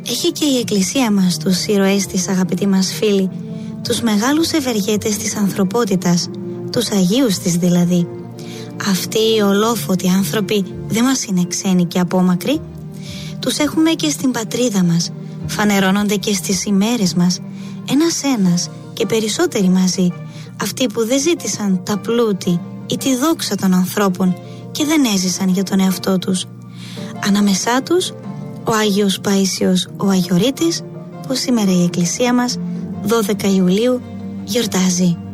Έχει και η Εκκλησία μας τους ήρωές της, αγαπητοί μας φίλοι, τους μεγάλους ευεργέτες της ανθρωπότητας, τους Αγίους της δηλαδή. Αυτοί οι ολόφωτοι άνθρωποι δεν μας είναι ξένοι και απόμακροι. Τους έχουμε και στην πατρίδα μας, φανερώνονται και στις ημέρες μας, ένας-ένας και περισσότεροι μαζί, αυτοί που δεν ζήτησαν τα πλούτη ή τη δόξα των ανθρώπων και δεν έζησαν για τον εαυτό τους. Ανάμεσά τους ο Άγιος Παΐσιος ο Αγιορείτης, που σήμερα η Εκκλησία μας 12 Ιουλίου γιορτάζει.